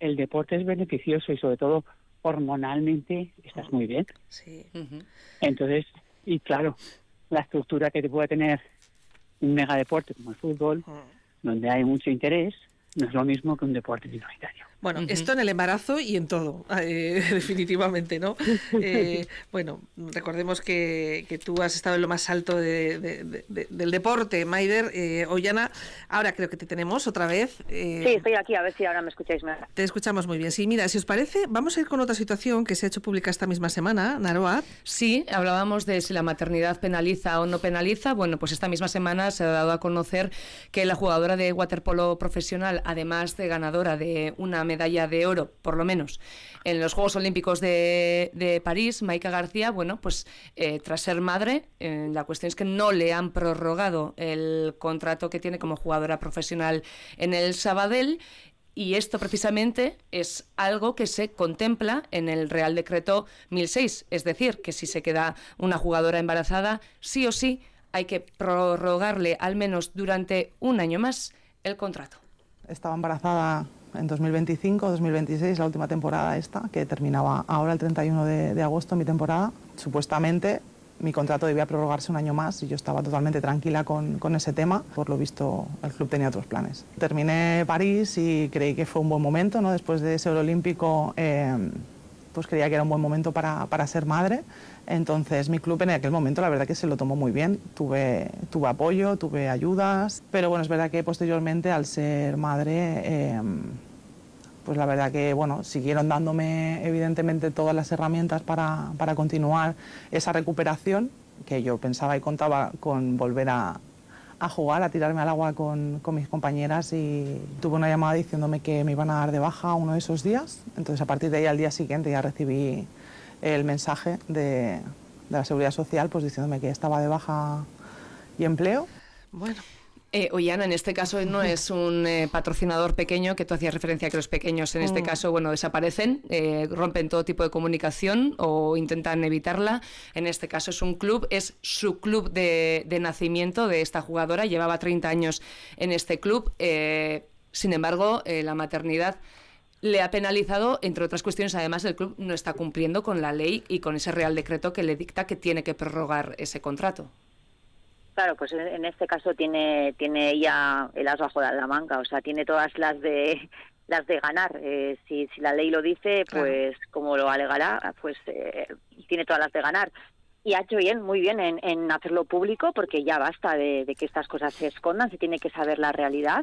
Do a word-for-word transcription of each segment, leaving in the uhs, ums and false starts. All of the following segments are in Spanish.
el deporte es beneficioso y sobre todo hormonalmente estás muy bien. Sí. Entonces, y claro, la estructura que te puede tener un megadeporte como el fútbol, donde hay mucho interés, no es lo mismo que un deporte minoritario. Bueno, Uh-huh. esto en el embarazo y en todo, eh, definitivamente, ¿no? Eh, bueno, recordemos que, que tú has estado en lo más alto de, de, de, de, del deporte, Maider. eh, Ollana, ahora creo que te tenemos otra vez. Eh, sí, estoy aquí, a ver si ahora me escucháis mejor. Te escuchamos muy bien. Sí, mira, si os parece, vamos a ir con otra situación que se ha hecho pública esta misma semana, Naroa. Sí, hablábamos de si la maternidad penaliza o no penaliza. Bueno, pues esta misma semana se ha dado a conocer que la jugadora de waterpolo profesional, además de ganadora de una medalla de oro, por lo menos, en los Juegos Olímpicos de, de París, Maika García, bueno, pues eh, tras ser madre, eh, la cuestión es que no le han prorrogado el contrato que tiene como jugadora profesional en el Sabadell. Y esto precisamente es algo que se contempla en el Real Decreto mil seis, es decir, que si se queda una jugadora embarazada, sí o sí hay que prorrogarle al menos durante un año más el contrato. Estaba embarazada en dos mil veinticinco, dos mil veintiséis, la última temporada esta, que terminaba ahora el treinta y uno de, de agosto mi temporada. Supuestamente mi contrato debía prorrogarse un año más y yo estaba totalmente tranquila con, con ese tema. Por lo visto, el club tenía otros planes. Terminé París y creí que fue un buen momento, ¿no? Después de ese oro olímpico, eh, pues creía que era un buen momento para, para ser madre. Entonces mi club en aquel momento la verdad que se lo tomó muy bien, tuve, tuve apoyo, tuve ayudas, pero bueno, es verdad que posteriormente al ser madre, eh, pues la verdad que bueno, siguieron dándome evidentemente todas las herramientas para, para continuar esa recuperación, que yo pensaba y contaba con volver a, a jugar, a tirarme al agua con, con mis compañeras, y tuve una llamada diciéndome que me iban a dar de baja uno de esos días. Entonces a partir de ahí al día siguiente ya recibí el mensaje de, de la Seguridad Social pues diciéndome que estaba de baja y empleo. Bueno. Eh, Ollana, en este caso no es un eh, patrocinador pequeño, que tú hacías referencia a que los pequeños en este caso, bueno, desaparecen, eh, rompen todo tipo de comunicación o intentan evitarla. En este caso es un club, es su club de, de nacimiento de esta jugadora, llevaba treinta años en este club, eh, sin embargo, eh, la maternidad le ha penalizado, entre otras cuestiones. Además, el club no está cumpliendo con la ley y con ese Real Decreto que le dicta que tiene que prorrogar ese contrato. Claro, pues en este caso tiene tiene ella el as bajo la manga, o sea, tiene todas las de las de ganar. Eh, si, si la ley lo dice, pues claro, como lo alegará, pues eh, tiene todas las de ganar. Y ha hecho bien, muy bien en, en hacerlo público, porque ya basta de, de que estas cosas se escondan, se tiene que saber la realidad.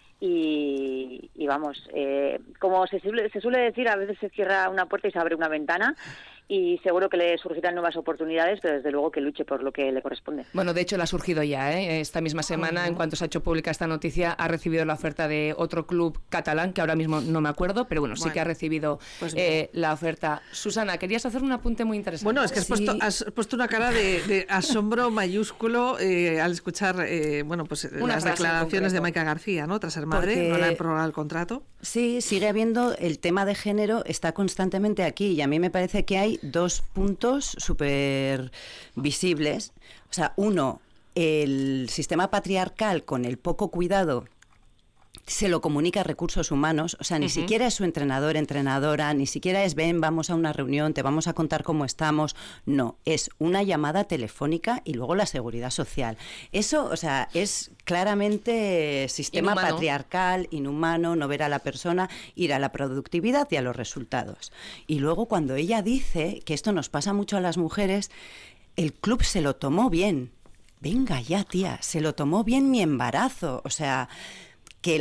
Y, y vamos, eh, como se suele, se suele decir, a veces se cierra una puerta y se abre una ventana, y seguro que le surgirán nuevas oportunidades, pero desde luego que luche por lo que le corresponde. Bueno, de hecho le ha surgido ya, ¿eh? Esta misma semana, uh-huh. en cuanto se ha hecho pública esta noticia, ha recibido la oferta de otro club catalán, que ahora mismo no me acuerdo, pero bueno, bueno sí que ha recibido pues eh, la oferta. Susana, querías hacer un apunte muy interesante. Bueno, es que has, sí. puesto, has puesto una cara de, de asombro mayúsculo eh, al escuchar eh, bueno, pues una las declaraciones de Maika García, ¿no? Tras ser madre, porque no le han prorrogado el contrato. Sí, sigue habiendo el tema de género, está constantemente aquí, y a mí me parece que hay dos puntos súper visibles. O sea, uno, el sistema patriarcal con el poco cuidado se lo comunica a recursos humanos, o sea, ni uh-huh. siquiera es su entrenador, entrenadora, ni siquiera es ven, vamos a una reunión, te vamos a contar cómo estamos, no, es una llamada telefónica y luego la seguridad social. Eso, o sea, es claramente sistema inhumano. Patriarcal, inhumano, no ver a la persona, ir a la productividad y a los resultados. Y luego cuando ella dice, que esto nos pasa mucho a las mujeres, el club se lo tomó bien. Venga ya, tía, se lo tomó bien mi embarazo, o sea...